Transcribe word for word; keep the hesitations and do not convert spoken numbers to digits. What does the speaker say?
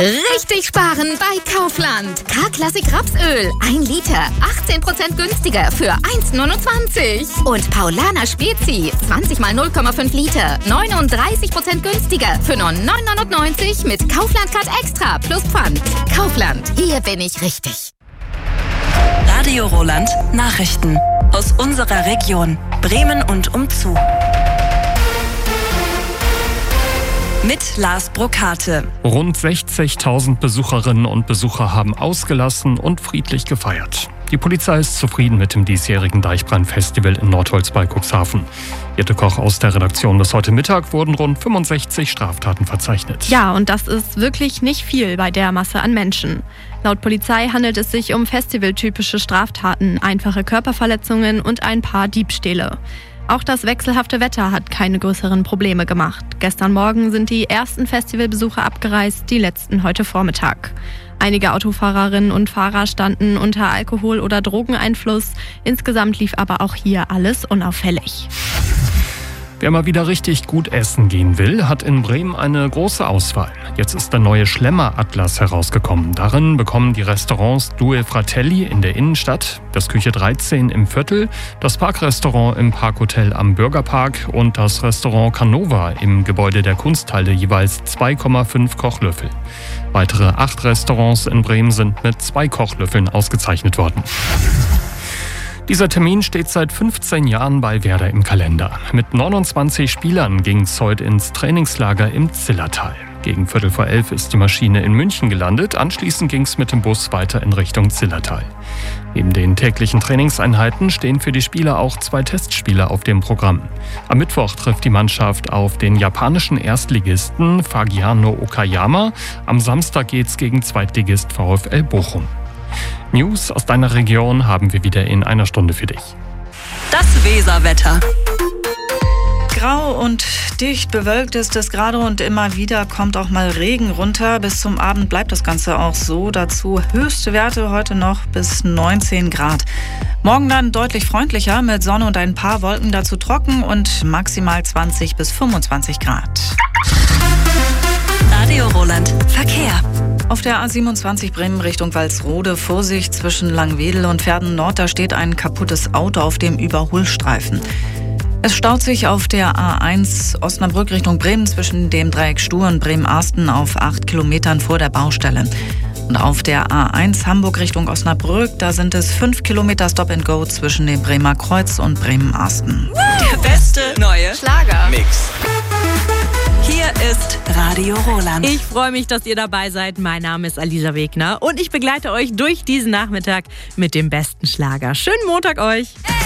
Richtig sparen bei Kaufland. K-Klassik Rapsöl. ein Liter. achtzehn Prozent günstiger für eins Komma neunundzwanzig. Und Paulaner Spezi. zwanzig mal null Komma fünf Liter. neununddreißig Prozent günstiger für nur neun Komma neunundneunzig mit Kaufland Card Extra plus Pfand. Kaufland. Hier bin ich richtig. Radio Roland Nachrichten aus unserer Region Bremen und umzu. Mit Lars Brokate. Rund sechzigtausend Besucherinnen und Besucher haben ausgelassen und friedlich gefeiert. Die Polizei ist zufrieden mit dem diesjährigen Deichbrand-Festival in Nordholz bei Cuxhaven. Jette Koch aus der Redaktion. Bis heute Mittag wurden rund fünfundsechzig Straftaten verzeichnet. Ja, und das ist wirklich nicht viel bei der Masse an Menschen. Laut Polizei handelt es sich um festivaltypische Straftaten, einfache Körperverletzungen und ein paar Diebstähle. Auch das wechselhafte Wetter hat keine größeren Probleme gemacht. Gestern Morgen sind die ersten Festivalbesucher abgereist, die letzten heute Vormittag. Einige Autofahrerinnen und Fahrer standen unter Alkohol- oder Drogeneinfluss. Insgesamt lief aber auch hier alles unauffällig. Wer mal wieder richtig gut essen gehen will, hat in Bremen eine große Auswahl. Jetzt ist der neue Schlemmer-Atlas herausgekommen. Darin bekommen die Restaurants Due Fratelli in der Innenstadt, das Küche dreizehn im Viertel, das Parkrestaurant im Parkhotel am Bürgerpark und das Restaurant Canova im Gebäude der Kunsthalle jeweils zwei Komma fünf Kochlöffel. Weitere acht Restaurants in Bremen sind mit zwei Kochlöffeln ausgezeichnet worden. Dieser Termin steht seit fünfzehn Jahren bei Werder im Kalender. Mit neunundzwanzig Spielern ging es heute ins Trainingslager im Zillertal. Gegen Viertel vor elf ist die Maschine in München gelandet. Anschließend ging es mit dem Bus weiter in Richtung Zillertal. Neben den täglichen Trainingseinheiten stehen für die Spieler auch zwei Testspiele auf dem Programm. Am Mittwoch trifft die Mannschaft auf den japanischen Erstligisten Fagiano Okayama. Am Samstag geht's gegen Zweitligist VfL Bochum. News aus deiner Region haben wir wieder in einer Stunde für dich. Das Weserwetter. Grau und dicht bewölkt ist es gerade und immer wieder kommt auch mal Regen runter. Bis zum Abend bleibt das Ganze auch so. Dazu höchste Werte heute noch bis neunzehn Grad. Morgen dann deutlich freundlicher mit Sonne und ein paar Wolken, dazu trocken und maximal zwanzig bis fünfundzwanzig Grad. Radio Roland Verkehr. Auf der A siebenundzwanzig Bremen Richtung Walsrode, Vorsicht zwischen Langwedel und Verden Nord, da steht ein kaputtes Auto auf dem Überholstreifen. Es staut sich auf der A eins Osnabrück Richtung Bremen zwischen dem Dreieck Stuhr und Bremen-Arsten auf acht Kilometern vor der Baustelle. Und auf der A eins Hamburg Richtung Osnabrück, da sind es fünf Kilometer Stop and Go zwischen dem Bremer Kreuz und Bremen-Arsten. Der beste neue Schlager-Mix. Hier ist Radio Roland. Ich freue mich, dass ihr dabei seid. Mein Name ist Alisa Wegner und ich begleite euch durch diesen Nachmittag mit dem besten Schlager. Schönen Montag euch.